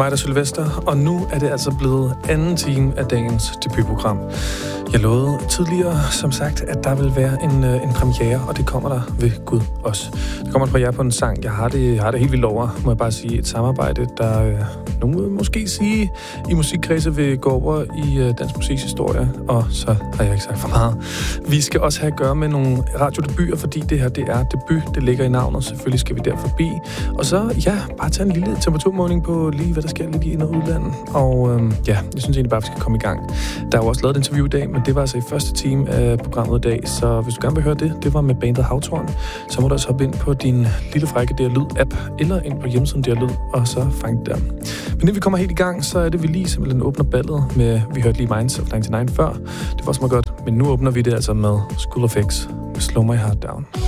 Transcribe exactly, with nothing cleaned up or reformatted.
mig, der er Sylvester, og nu er det altså blevet anden time af dagens debutprogram. Jeg lovede tidligere, som sagt, at der vil være en, en premiere, og det kommer der ved Gud også. Det kommer fra jer på en sang. Jeg har det, jeg har det helt vildt over, må jeg bare sige. Et samarbejde, der øh, nogen vil måske sige i musikkredse vil gå over i øh, dansk musiks historie, og så har jeg ikke sagt for meget. Vi skal også have at gøre med nogle radiodebuter, fordi det her, det er debut, det ligger i navnet. Selvfølgelig skal vi der forbi. Og så, ja, bare tage en lille temperaturmåling på lige, hvad der sker lidt i ind- og udlandet. Og øh, ja, jeg synes egentlig bare, vi skal komme i gang. Der er jo også lavet et interview i dag, men det var altså i første time af programmet i dag, så hvis du gerne vil høre det, det var med bandet Havtorn, så må du også hoppe ind på din lille frække D R Lyd-app, eller ind på hjemmesiden D R Lyd, og så fang det der. Men inden vi kommer helt i gang, så er det, vi lige simpelthen åbner ballet med, vi hørte lige Minds of nioghalvfems før, det var også meget godt, men nu åbner vi det altså med School of X, med Slow My Heart Down.